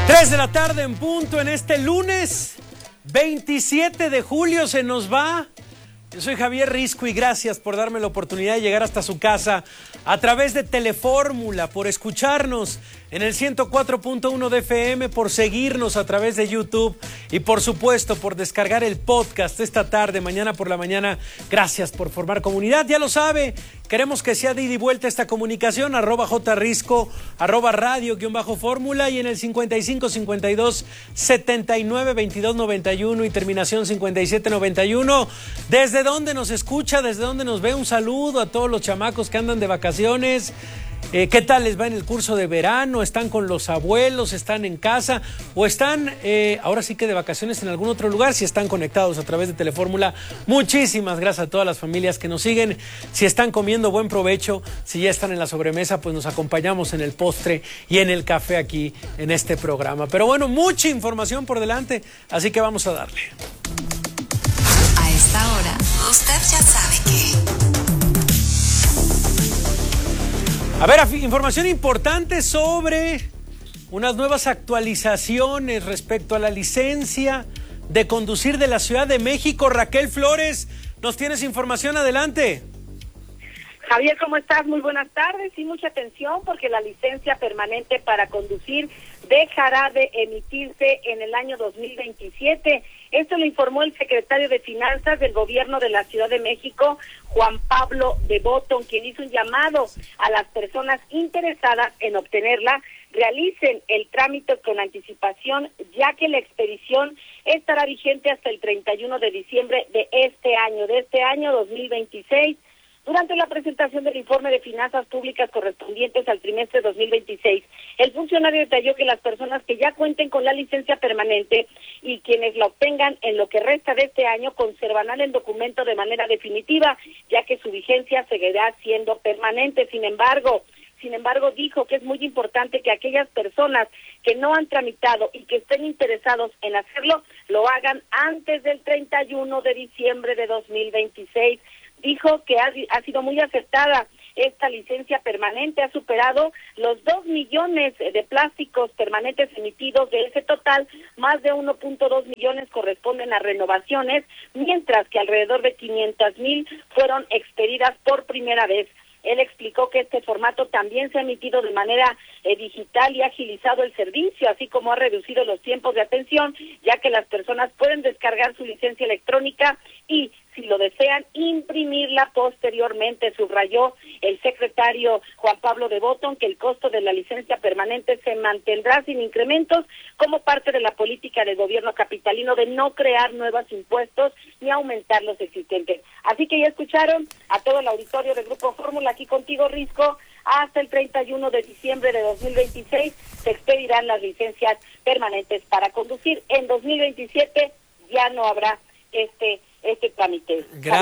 3 de la tarde en punto en este lunes 27 de julio se nos va. Yo soy Javier Risco y gracias por darme la oportunidad de llegar hasta su casa a través de Telefórmula, por escucharnos en el 104.1 de FM, por seguirnos a través de YouTube y por supuesto por descargar el podcast esta tarde, mañana por la mañana. Gracias por formar comunidad, ya lo sabe, queremos que sea de ida y vuelta esta comunicación, @jrisco, @radio_fórmula y en el 55 52 79 22 91 y terminación 57 91. ¿Desde dónde nos escucha? ¿Desde dónde nos ve? Un saludo a todos los chamacos que andan de vacaciones. ¿Qué tal les va en el curso de verano? ¿Están con los abuelos? ¿Están en casa? ¿O están ahora sí que de vacaciones en algún otro lugar? Si están conectados a través de Telefórmula, muchísimas gracias a todas las familias que nos siguen. Si están comiendo, buen provecho. Si ya están en la sobremesa, pues nos acompañamos en el postre y en el café aquí en este programa. Pero bueno, mucha información por delante, así que vamos a darle. A esta hora, usted ya sabe que... A ver, información importante sobre unas nuevas actualizaciones respecto a la licencia de conducir de la Ciudad de México. Raquel Flores, ¿nos tienes información? Adelante. Javier, ¿cómo estás? Muy buenas tardes y mucha atención porque la licencia permanente para conducir dejará de emitirse en el año 2027. Esto lo informó el secretario de Finanzas del Gobierno de la Ciudad de México, Juan Pablo de Botton, quien hizo un llamado a las personas interesadas en obtenerla, realicen el trámite con anticipación, ya que la expedición estará vigente hasta el 31 de diciembre de este año 2026. Durante la presentación del informe de finanzas públicas correspondientes al trimestre 2026, el funcionario detalló que las personas que ya cuenten con la licencia permanente y quienes la obtengan en lo que resta de este año conservarán el documento de manera definitiva, ya que su vigencia seguirá siendo permanente. Sin embargo, dijo que es muy importante que aquellas personas que no han tramitado y que estén interesados en hacerlo, lo hagan antes del 31 de diciembre de 2026. Dijo que ha sido muy aceptada esta licencia permanente, ha superado los 2 millones de plásticos permanentes emitidos. De ese total, más de 1.2 millones corresponden a renovaciones, mientras que alrededor de 500,000 fueron expedidas por primera vez. Él explicó que este formato también se ha emitido de manera digital y ha agilizado el servicio, así como ha reducido los tiempos de atención, ya que las personas pueden descargar su licencia electrónica y, si lo desean, imprimirla posteriormente. Subrayó el secretario Juan Pablo de Botton que el costo de la licencia permanente se mantendrá sin incrementos como parte de la política del gobierno capitalino de no crear nuevos impuestos ni aumentar los existentes. Así que ya escucharon a todo el auditorio del Grupo Fórmula, aquí contigo, Risco. Hasta el 31 de diciembre de 2026 se expedirán las licencias permanentes para conducir. En 2027 ya no habrá este trámite.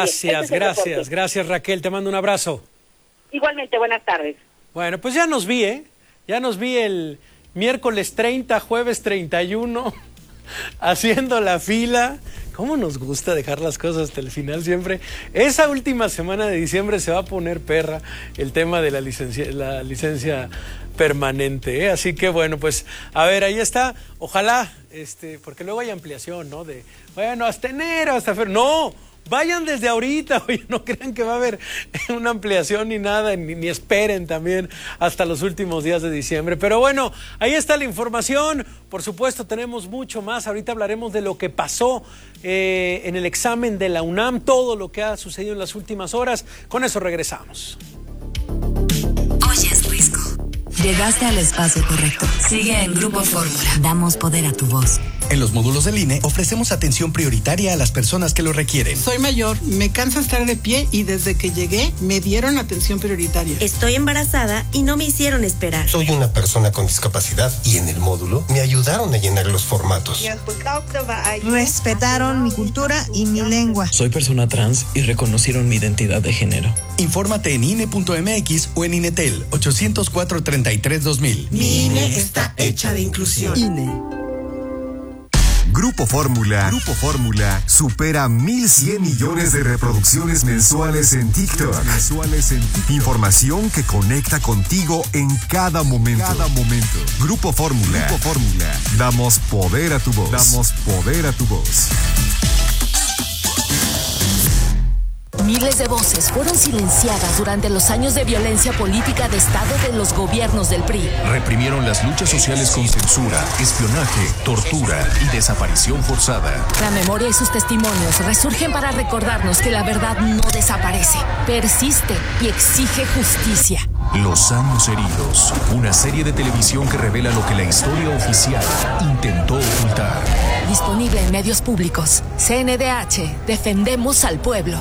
Gracias Raquel, te mando un abrazo. Igualmente, buenas tardes. Bueno, pues ya nos vi, el miércoles 30, jueves 31, haciendo la fila. ¿Cómo nos gusta dejar las cosas hasta el final siempre? Esa última semana de diciembre se va a poner perra el tema de la licencia permanente, Así que bueno, pues a ver, ahí está. Ojalá, porque luego hay ampliación, ¿no? Hasta enero, hasta febrero. No, vayan desde ahorita, oye, no crean que va a haber una ampliación ni nada, ni esperen también hasta los últimos días de diciembre. Pero bueno, ahí está la información. Por supuesto, tenemos mucho más. Ahorita hablaremos de lo que pasó en el examen de la UNAM, todo lo que ha sucedido en las últimas horas. Con eso regresamos. Oyes, Risco. Llegaste al espacio correcto. Sigue en Grupo Fórmula. Damos poder a tu voz. En los módulos del INE ofrecemos atención prioritaria a las personas que lo requieren. Soy mayor, me cansa estar de pie y desde que llegué me dieron atención prioritaria. Estoy embarazada y no me hicieron esperar. Soy una persona con discapacidad y en el módulo me ayudaron a llenar los formatos. Respetaron mi cultura y mi lengua. Soy persona trans y reconocieron mi identidad de género. Infórmate en INE.mx o en INETEL 804-33-2000. Mi INE está hecha de inclusión. INE. Grupo Fórmula supera 1,100 millones de reproducciones mensuales en TikTok. Información que conecta contigo en cada momento. Grupo Fórmula. Damos poder a tu voz. Miles de voces fueron silenciadas durante los años de violencia política de Estado de los gobiernos del PRI. Reprimieron las luchas sociales con censura, espionaje, tortura y desaparición forzada. La memoria y sus testimonios resurgen para recordarnos que la verdad no desaparece, persiste y exige justicia. Los años heridos, una serie de televisión que revela lo que la historia oficial intentó ocultar. Disponible en medios públicos. CNDH, defendemos al pueblo.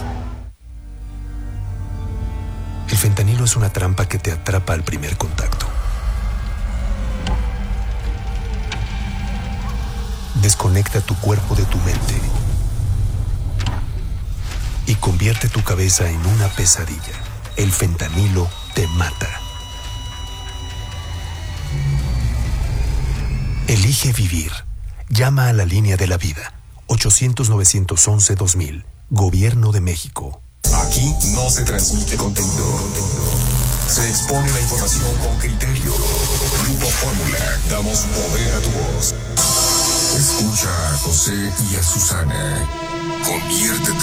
El fentanilo es una trampa que te atrapa al primer contacto. Desconecta tu cuerpo de tu mente y convierte tu cabeza en una pesadilla. El fentanilo te mata. Elige vivir. Llama a la línea de la vida. 800-911-2000. Gobierno de México. Aquí no se transmite contenido. Se expone la información con criterio. Grupo Fórmula. Damos poder a tu voz. Escucha a José y a Susana. Conviértete